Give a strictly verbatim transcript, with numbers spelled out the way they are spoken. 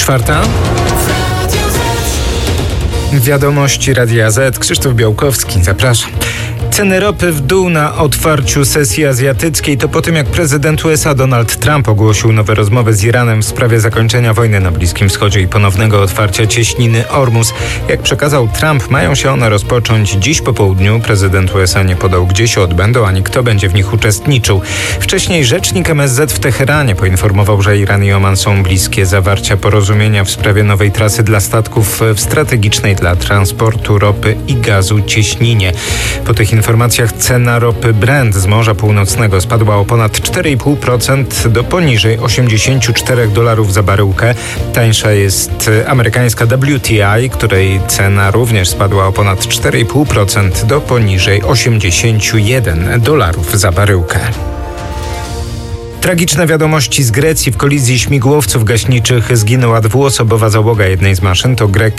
czwarta. Wiadomości Radia Z. Krzysztof Białkowski, zapraszam. Ceny ropy w dół na otwarciu sesji azjatyckiej to po tym, jak prezydent U S A Donald Trump ogłosił nowe rozmowy z Iranem w sprawie zakończenia wojny na Bliskim Wschodzie i ponownego otwarcia cieśniny Ormus. Jak przekazał Trump, mają się one rozpocząć dziś po południu. Prezydent U S A nie podał, gdzie się odbędą, ani kto będzie w nich uczestniczył. Wcześniej rzecznik M S Z w Teheranie poinformował, że Iran i Oman są bliskie zawarcia porozumienia w sprawie nowej trasy dla statków w strategicznej dla transportu ropy i gazu cieśninie. Po tych informacjach cena ropy Brent z Morza Północnego spadła o ponad cztery i pół procent do poniżej osiemdziesięciu czterech dolarów za baryłkę. Tańsza jest amerykańska W T I, której cena również spadła o ponad cztery i pół procent do poniżej osiemdziesięciu jeden dolarów za baryłkę. Tragiczne wiadomości z Grecji. W kolizji śmigłowców gaśniczych zginęła dwuosobowa załoga jednej z maszyn. To Grek